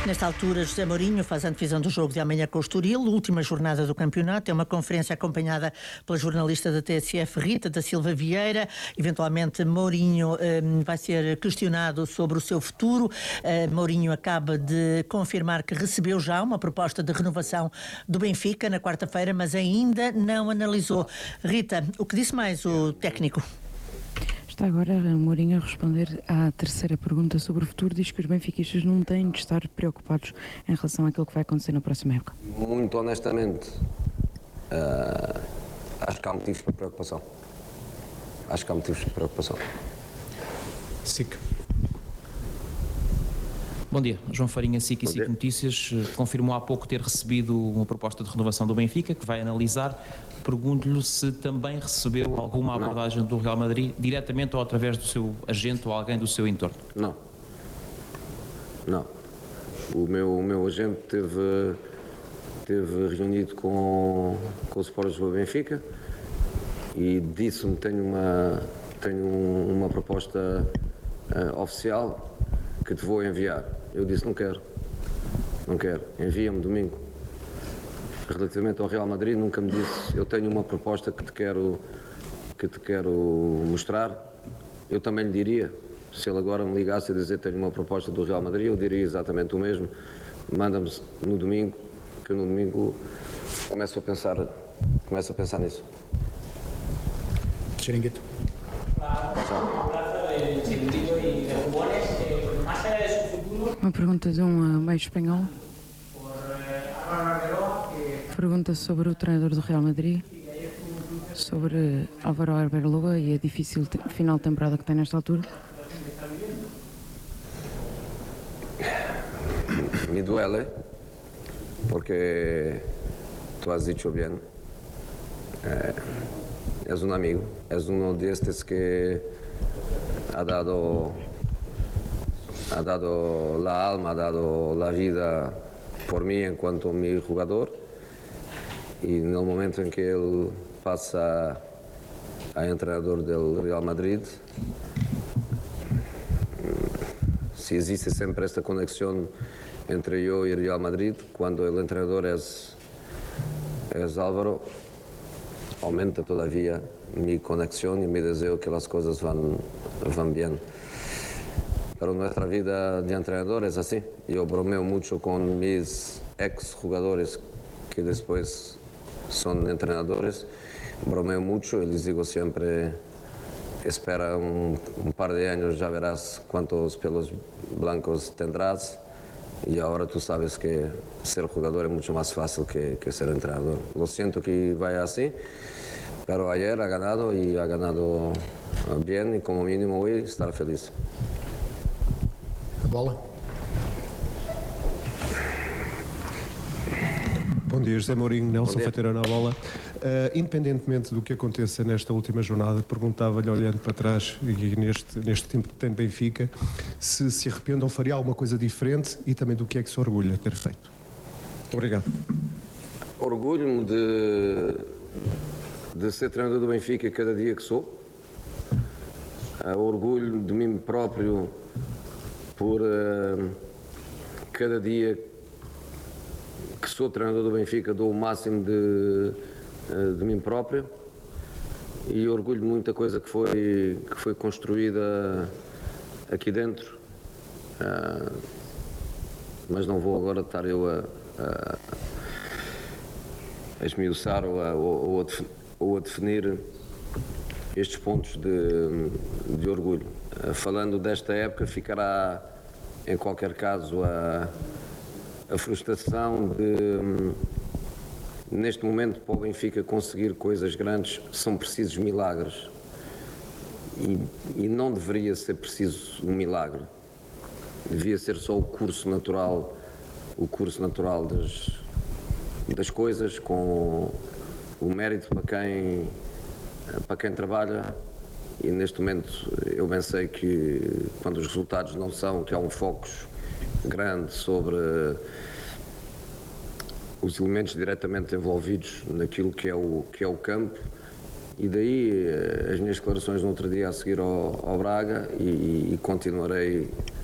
Nesta altura, José Mourinho faz a antevisão do jogo de amanhã com o Estoril, última jornada do campeonato. É uma conferência acompanhada pela jornalista da TSF, Rita da Silva Vieira. Eventualmente, Mourinho vai ser questionado sobre o seu futuro. Mourinho acaba de confirmar que recebeu já uma proposta de renovação do Benfica na quarta-feira, mas ainda não analisou. Rita, o que disse mais o técnico? Está agora Mourinho a responder à terceira pergunta sobre o futuro. Diz que os benfiquistas não têm de estar preocupados em relação àquilo que vai acontecer na próxima época. Muito honestamente, acho que há motivos para preocupação. SIC. Bom dia, João Farinha, SIC e SIC Notícias. Confirmou há pouco ter recebido uma proposta de renovação do Benfica, que vai analisar. Pergunto-lhe se também recebeu alguma abordagem do Real Madrid, diretamente ou através do seu agente ou alguém do seu entorno. Não. O meu agente teve reunido com o Sport Lisboa Benfica e disse-me que tenho uma proposta oficial que te vou enviar. Eu disse não quero, envia-me domingo. Relativamente ao Real Madrid, nunca me disse eu tenho uma proposta que te quero mostrar. Eu também lhe diria, se ele agora me ligasse a dizer tenho uma proposta do Real Madrid, eu diria exatamente o mesmo. Manda-me no domingo, que eu no domingo começo a pensar nisso. Chiringuito. Uma pergunta de um meio espanhol. Pergunta sobre o treinador do Real Madrid, sobre Álvaro Arbeloa e a difícil final de temporada que tem nesta altura. Me duele, porque tú has dicho bien. Es un amigo, es uno de estos que ha dado la alma, ha dado la vida por mí en cuanto a mi jugador. Y en el momento en que él pasa a entrenador del Real Madrid, si existe siempre esta conexión entre yo y Real Madrid, cuando el entrenador es Álvaro, aumenta todavía mi conexión y mi deseo que las cosas van bien. Pero nuestra vida de entrenador es así. Yo bromeo mucho con mis ex jugadores que después son entrenadores, bromeo mucho y les digo siempre, espera un par de años, ya verás cuántos pelos blancos tendrás, y ahora tú sabes que ser jugador es mucho más fácil que ser entrenador. Lo siento que vaya así, pero ayer ha ganado y ha ganado bien, y como mínimo hoy estará feliz. A bola. Bom dia, José Mourinho, Nelson Feiteirão na bola. Independentemente do que aconteça nesta última jornada, perguntava-lhe, olhando para trás e neste tempo que tem Benfica, se arrepende ou faria alguma coisa diferente e também do que é que se orgulha de ter feito. Obrigado. Orgulho-me de ser treinador do Benfica cada dia que sou. Orgulho de mim próprio por cada dia que sou treinador do Benfica, dou o máximo de mim próprio, e orgulho de muita coisa que foi construída aqui dentro, mas não vou agora estar eu a esmiuçar ou a definir estes pontos de orgulho. Falando desta época, ficará em qualquer caso a frustração de, neste momento, para o Benfica conseguir coisas grandes, são precisos milagres. E não deveria ser preciso um milagre. Devia ser só o curso natural das coisas, com o mérito para quem trabalha. E neste momento eu bem sei que quando os resultados não são, que há um foco grande sobre os elementos diretamente envolvidos naquilo que é o campo, e daí as minhas declarações no outro dia a seguir ao Braga, e continuarei